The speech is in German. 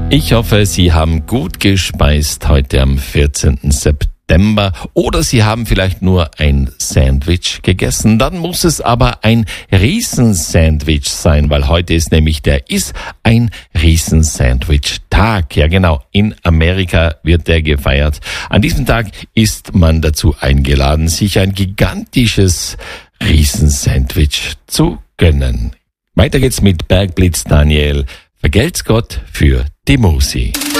Ich hoffe, Sie haben gut gespeist heute am 14. September oder Sie haben vielleicht nur ein Sandwich gegessen. Dann muss es aber ein Riesensandwich sein, weil heute ist nämlich ein Riesensandwich-Tag. Ja genau, in Amerika wird der gefeiert. An diesem Tag ist man dazu eingeladen, sich ein gigantisches Riesensandwich zu gönnen. Weiter geht's mit Bergblitz Daniel. Vergelt's Gott für die Musi.